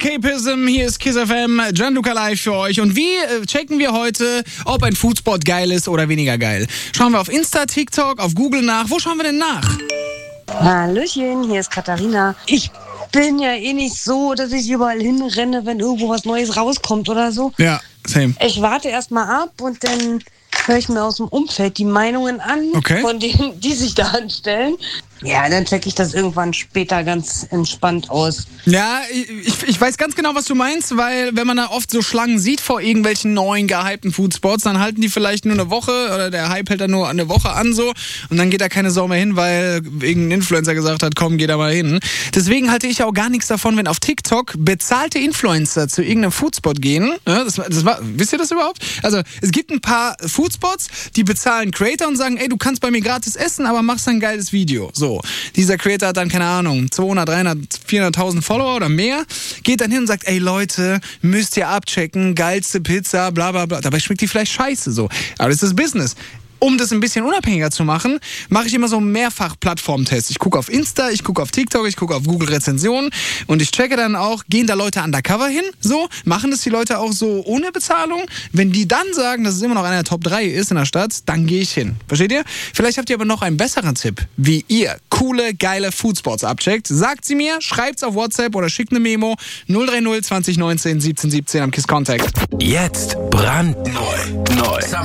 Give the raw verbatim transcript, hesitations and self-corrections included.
Escapism, hier ist Kiss F M, Gianluca live für euch. Und wie äh, checken wir heute, ob ein Foodspot geil ist oder weniger geil? Schauen wir auf Insta, TikTok, auf Google nach. Wo schauen wir denn nach? Hallöchen, hier ist Katharina. Ich bin ja eh nicht so, dass ich überall hinrenne, wenn irgendwo was Neues rauskommt oder so. Ja, same. Ich warte erstmal ab und dann höre ich mir aus dem Umfeld die Meinungen an, Okay. von denen, die sich da anstellen. Ja, dann checke ich das irgendwann später ganz entspannt aus. Ja, ich, ich weiß ganz genau, was du meinst, weil wenn man da oft so Schlangen sieht vor irgendwelchen neuen, gehypten Foodspots, dann halten die vielleicht nur eine Woche oder der Hype hält dann nur eine Woche an so und dann geht da keine Sau mehr hin, weil irgendein Influencer gesagt hat, komm, geh da mal hin. Deswegen halte ich auch gar nichts davon, wenn auf TikTok bezahlte Influencer zu irgendeinem Foodspot gehen. Ja, das, das war, wisst ihr das überhaupt? Also es gibt ein paar Foodspots, die bezahlen Creator und sagen, ey, du kannst bei mir gratis essen, aber machst ein geiles Video. So. Dieser Creator hat dann, keine Ahnung, zweihundert, dreihundert, vierhunderttausend Follower oder mehr, geht dann hin und sagt, ey Leute, müsst ihr abchecken, geilste Pizza, bla bla bla. Dabei schmeckt die vielleicht scheiße so. Aber das ist Business. Um das ein bisschen unabhängiger zu machen, mache ich immer so mehrfach Plattformtests. Ich gucke auf Insta, ich gucke auf TikTok, ich gucke auf Google Rezensionen und ich checke dann auch, gehen da Leute undercover hin, so, machen das die Leute auch so ohne Bezahlung. Wenn die dann sagen, dass es immer noch einer der Top drei ist in der Stadt, dann gehe ich hin. Versteht ihr? Vielleicht habt ihr aber noch einen besseren Tipp, wie ihr coole, geile Foodspots abcheckt. Sagt sie mir, schreibt's auf WhatsApp oder schickt eine Memo null drei null zwanzig neunzehn siebzehn siebzehn am KISS Contact. Jetzt brandneu. Neu.